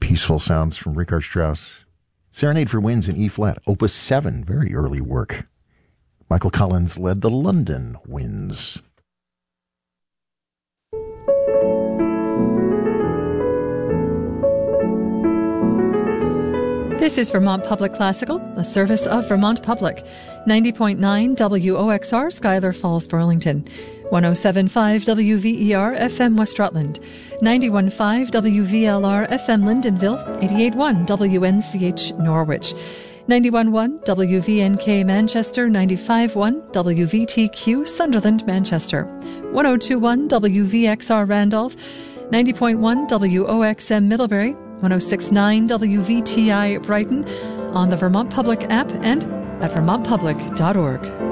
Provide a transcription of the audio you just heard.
Peaceful sounds from Richard Strauss. Serenade for Winds in E-flat, Opus 7, very early work. Michael Collins led the London Winds. This is Vermont Public Classical, a service of Vermont Public. 90.9 WOXR, Schuyler Falls, Burlington. 107.5 WVER, FM West Rutland. 91.5 WVLR, FM Lyndonville. 88.1 WNCH, Norwich. 91.1 WVNK Manchester, 95.1 WVTQ Sunderland, Manchester, 102.1 WVXR Randolph, 90.1 WOXM Middlebury, 106.9 WVTI Brighton, on the Vermont Public app and at vermontpublic.org.